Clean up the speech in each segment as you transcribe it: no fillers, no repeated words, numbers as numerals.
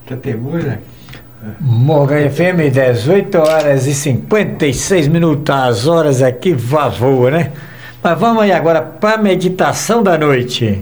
Tá teimoso? Morgan FM, 18h56, as horas aqui voam, né? Mas vamos aí agora para a meditação da noite.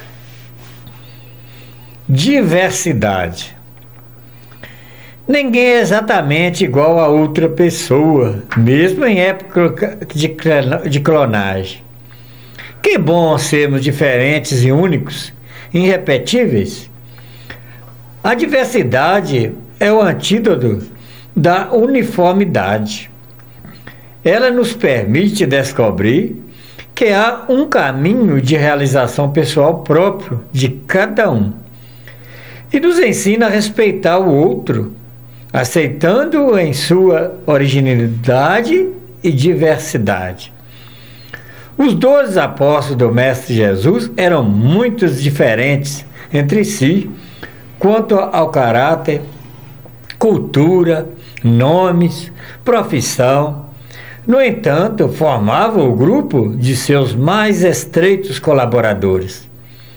Diversidade. Ninguém é exatamente igual a outra pessoa, mesmo em época de clonagem. Que bom sermos diferentes e únicos, irrepetíveis. A diversidade é o antídoto da uniformidade. Ela nos permite descobrir que há um caminho de realização pessoal próprio de cada um e nos ensina a respeitar o outro, aceitando-o em sua originalidade e diversidade. Os 12 apóstolos do Mestre Jesus eram muito diferentes entre si quanto ao caráter, cultura, nomes, profissão. No entanto, formavam o grupo de seus mais estreitos colaboradores.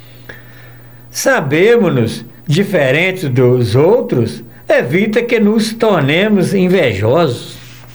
Sabemos-nos diferentes dos outros evita que nos tornemos invejosos.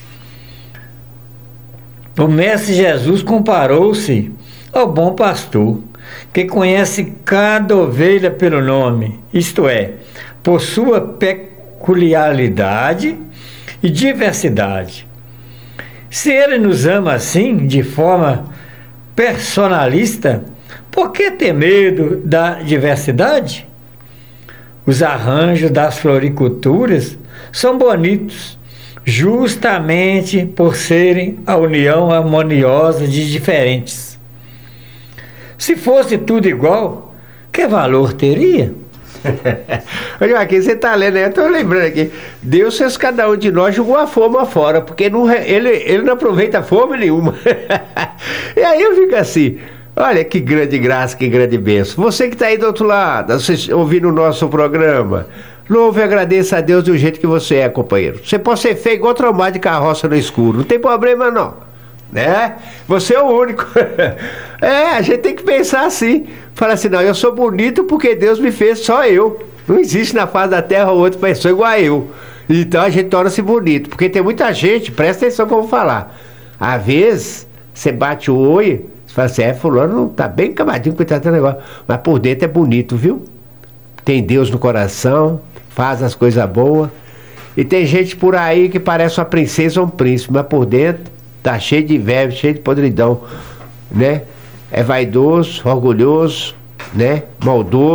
O Mestre Jesus comparou-se ao bom pastor, que conhece cada ovelha pelo nome, isto é, por sua peculiaridade e diversidade. Se ele nos ama assim, de forma personalista, por que ter medo da diversidade? Os arranjos das floriculturas são bonitos, justamente por serem a união harmoniosa de diferentes. Se fosse tudo igual, que valor teria? Olha aqui, você está lendo, eu estou lembrando aqui. Deus fez cada um de nós jogou a fome fora, porque ele não aproveita fome nenhuma. E aí eu fico assim, olha que grande graça, que grande bênção. Você que está aí do outro lado, ouvindo o nosso programa, louve e agradeça a Deus do jeito que você é, companheiro. Você pode ser feio igual trombado de carroça no escuro, não tem problema não. Né? Você é o único. A gente tem que pensar assim. Falar assim, não, eu sou bonito porque Deus me fez só eu. Não existe na face da terra outra pessoa igual a eu. Então a gente torna-se bonito. Porque tem muita gente, presta atenção que eu vou falar. Às vezes, você bate o olho, você fala assim, fulano não tá bem camadinho, coitado do negócio. Mas por dentro é bonito, viu? Tem Deus no coração, faz as coisas boas. E tem gente por aí que parece uma princesa ou um príncipe, mas por dentro tá cheio de verve, cheio de podridão, né? É vaidoso, orgulhoso, né? Maldoso.